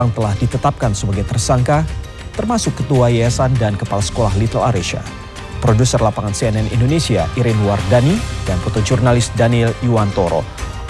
yang telah ditetapkan sebagai tersangka, termasuk Ketua Yayasan dan Kepala Sekolah Little Aresya. Produser lapangan CNN Indonesia Irin Wardani dan fotojurnalis Daniel Yuwantoro